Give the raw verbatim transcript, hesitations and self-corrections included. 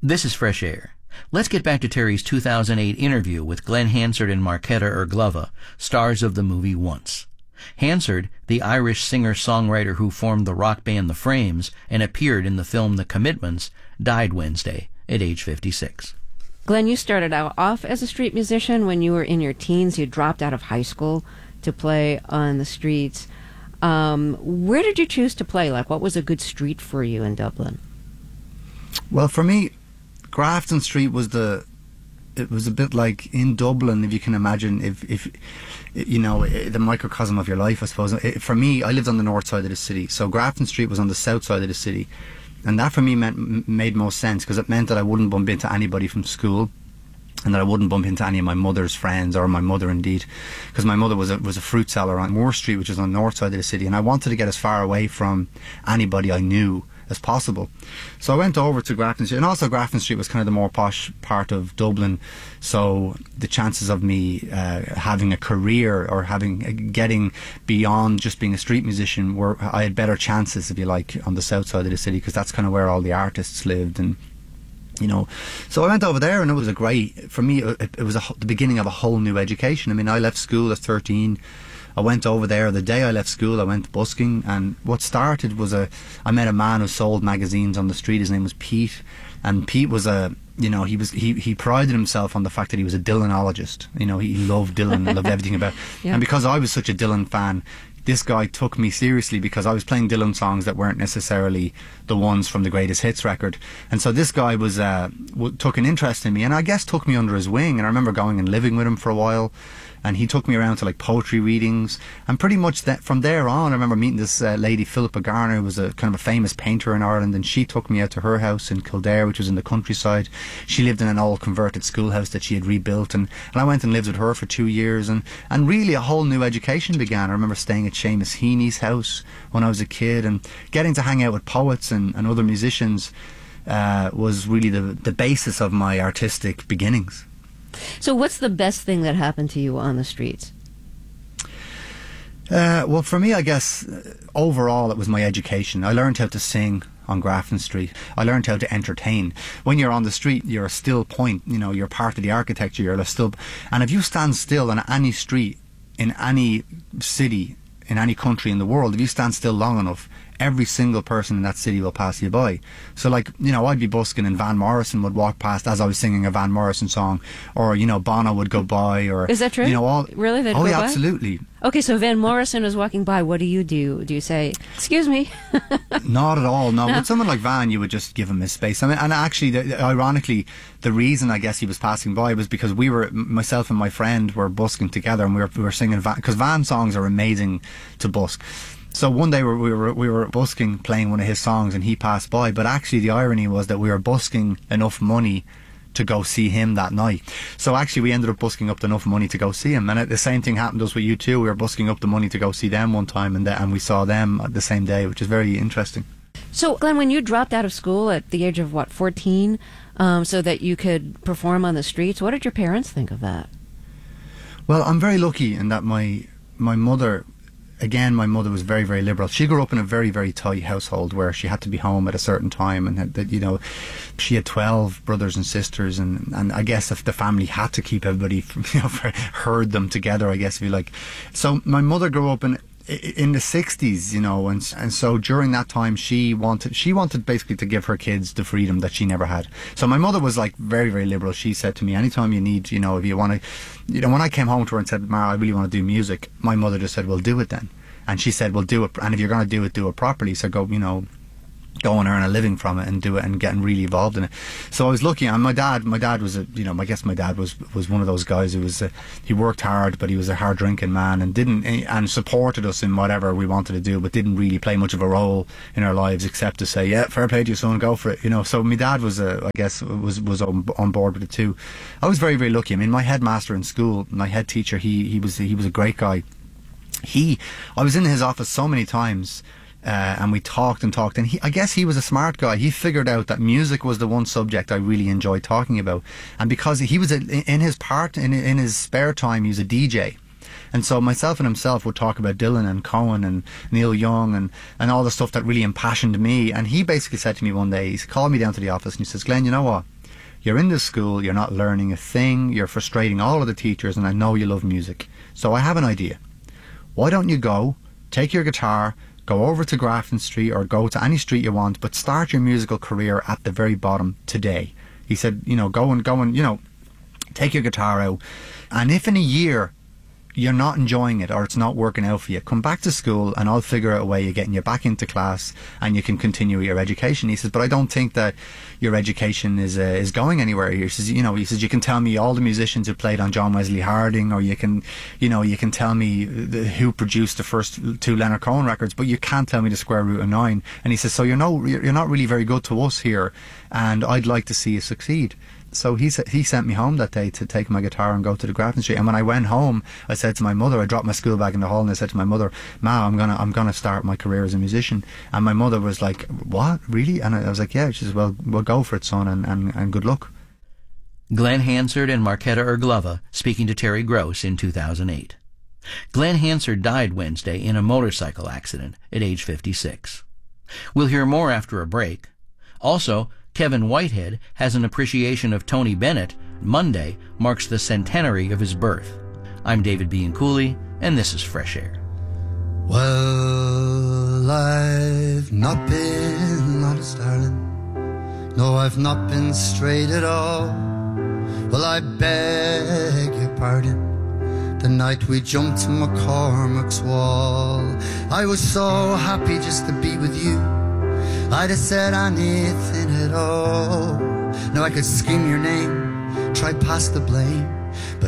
This is Fresh Air. Let's get back to Terry's two thousand eight interview with Glenn Hansard and Marketa Irglova, stars of the movie Once. Hansard, the Irish singer-songwriter who formed the rock band The Frames and appeared in the film The Commitments, died Wednesday at age fifty-six. Glenn, you started out off as a street musician when you were in your teens. You dropped out of high school to play on the streets. Um, where did you choose to play? Like, what was a good street for you in Dublin? Well, for me, Grafton Street was the, it was a bit like in Dublin, if you can imagine, if, if you know, the microcosm of your life, I suppose. It, for me, I lived on the north side of the city, so Grafton Street was on the south side of the city. And that for me meant, made most sense, because it meant that I wouldn't bump into anybody from school, and that I wouldn't bump into any of my mother's friends, or my mother indeed, because my mother was a, was a fruit seller on Moore Street, which is on the north side of the city, and I wanted to get as far away from anybody I knew as possible. So I went over to Grafton Street, and also Grafton Street was kind of the more posh part of Dublin, so the chances of me uh, having a career or having uh, getting beyond just being a street musician were, I had better chances, if you like, on the south side of the city, because that's kind of where all the artists lived. And you know, so I went over there, and it was a great, for me it, it was a, the beginning of a whole new education. I mean, I left school at thirteen. I went over there the day I left school. I went busking, and what started was a I met a man who sold magazines on the street. His name was Pete, and Pete was a you know he was he, he prided himself on the fact that he was a Dylanologist. You know, he loved Dylan and loved everything about. Yeah. And because I was such a Dylan fan, this guy took me seriously, because I was playing Dylan songs that weren't necessarily the ones from the Greatest Hits record. And so this guy was uh, w- took an interest in me, and I guess took me under his wing. And I remember going and living with him for a while, and he took me around to like poetry readings, and pretty much that from there on, I remember meeting this uh, lady, Philippa Garner, who was a kind of a famous painter in Ireland, and she took me out to her house in Kildare, which was in the countryside. She lived in an old converted schoolhouse that she had rebuilt, and, and I went and lived with her for two years, and, and really a whole new education began. I remember staying at Seamus Heaney's house when I was a kid, and getting to hang out with poets and, and other musicians uh, was really the, the basis of my artistic beginnings. So what's the best thing that happened to you on the streets? Uh, well, for me, I guess, uh, overall, it was my education. I learned how to sing on Grafton Street. I learned how to entertain. When you're on the street, you're a still point. You know, you're part of the architecture. You're a still... And if you stand still on any street, in any city, in any country in the world, if you stand still long enough, every single person in that city will pass you by. So, like, you know, I'd be busking and Van Morrison would walk past as I was singing a Van Morrison song, or, you know, Bono would go by, or... Is that true? You know, all... Really? They'd oh, go yeah, by? absolutely. Okay, so Van Morrison was walking by. What do you do? Do you say, excuse me? Not at all, no. No. With someone like Van, you would just give him his space. I mean, and actually, the, ironically, the reason I guess he was passing by was because we were, myself and my friend were busking together, and we were, we were singing Van, because Van songs are amazing to busk. So one day we were we were busking, playing one of his songs, and he passed by. But actually, the irony was that we were busking enough money to go see him that night. So actually, we ended up busking up enough money to go see him. And the same thing happened to us with you too. We were busking up the money to go see them one time, and, the, and we saw them the same day, which is very interesting. So, Glenn, when you dropped out of school at the age of, what, fourteen, um, so that you could perform on the streets, what did your parents think of that? Well, I'm very lucky in that my my mother... Again, my mother was very, very liberal. She grew up in a very, very tight household where she had to be home at a certain time, and that, you know, she had twelve brothers and sisters, and, and I guess if the family had to keep everybody, from, you know, herd them together, I guess, if you like. So my mother grew up in in the sixties, you know, and and so during that time she wanted she wanted basically to give her kids the freedom that she never had. So my mother was like very, very liberal. She said to me, anytime you need, you know, if you want to, you know, when I came home to her and said, Mara, I really want to do music, my mother just said, well, do it then. And she said, well, do it, and if you're going to do it, do it properly. So go, you know, go and earn a living from it and do it and getting really involved in it. So I was lucky, and my dad my dad was a, you know, I guess my dad was was one of those guys who was a, he worked hard, but he was a hard drinking man, and didn't and supported us in whatever we wanted to do, but didn't really play much of a role in our lives except to say, yeah, fair play to you, son, go for it, you know. So my dad was a, I guess was was on, on board with it too. I was very, very lucky. I mean, my headmaster in school, my head teacher, he he was he was a great guy. He I was in his office so many times. Uh, and we talked and talked, and he, I guess he was a smart guy. He figured out that music was the one subject I really enjoyed talking about, and because he was a, in his part in in his spare time, he was a D J, and so myself and himself would talk about Dylan and Cohen and Neil Young and and all the stuff that really impassioned me. And he basically said to me one day, he called me down to the office and he says, Glenn, you know what? You're in this school, you're not learning a thing, you're frustrating all of the teachers, and I know you love music. So I have an idea. Why don't you go, take your guitar, go over to Grafton Street or go to any street you want, but start your musical career at the very bottom today. He said, you know, go and go and, you know, take your guitar out. And if in a year you're not enjoying it or it's not working out for you, come back to school and I'll figure out a way of getting you back into class and you can continue your education. He says, but I don't think that your education is uh, is going anywhere. He says, you know, he says, you can tell me all the musicians who played on John Wesley Harding, or you can, you know, you can tell me the, who produced the first two Leonard Cohen records, but you can't tell me the square root of nine. And he says, so you're no, you're not really very good to us here, and I'd like to see you succeed. So he he sent me home that day to take my guitar and go to the Grafton Street. And when I went home, I said to my mother, I dropped my school bag in the hall and I said to my mother, Ma, I'm gonna I'm gonna start my career as a musician. And my mother was like, what, really? And I was like, yeah. She says, well, we'll go for it, son, and, and, and good luck. Glenn Hansard and Marketa Irglova speaking to Terry Gross in two thousand eight. Glenn Hansard died Wednesday in a motorcycle accident at age fifty-six. We'll hear more after a break. Also, Kevin Whitehead has an appreciation of Tony Bennett. Monday marks the centenary of his birth. I'm David Bianculli, and this is Fresh Air. Well, I've not been honest, darling. No, I've not been straight at all. Well, I beg your pardon. The night we jumped to McCormick's wall, I was so happy just to be with you. I'd have said anything at all. Now I could scream your name, try pass the blame,